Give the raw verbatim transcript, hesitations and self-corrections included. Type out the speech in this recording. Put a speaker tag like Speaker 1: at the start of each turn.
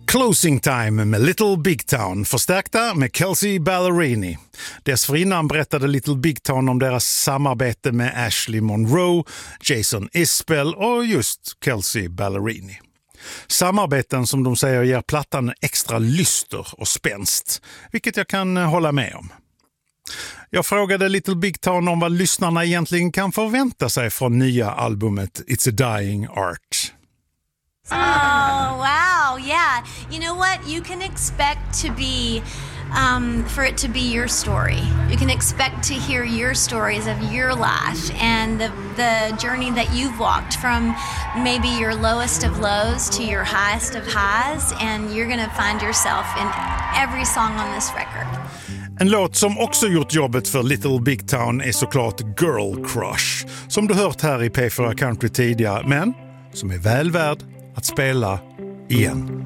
Speaker 1: Closing Time med Little Big Town, förstärkta med Kelsea Ballerini. Dessförinnan berättade Little Big Town om deras samarbete med Ashley Monroe, Jason Isbell och just Kelsea Ballerini. Samarbeten som de säger ger plattan extra lyster och spänst, vilket jag kan hålla med om. Jag frågade Little Big Town om vad lyssnarna egentligen kan förvänta sig från nya albumet It's a Dying Art.
Speaker 2: Oh, wow, yeah. You know what? You can expect to be, um, for it to be your story. You can expect to hear your stories of your life and the, the journey that you've walked from maybe your lowest of lows to your highest of highs, and you're going to find yourself in every song on this record.
Speaker 1: En låt som också gjort jobbet för Little Big Town är såklart Girl Crush, som du hört här i P fyra Country tidigare, men som är väl värd att spela igen.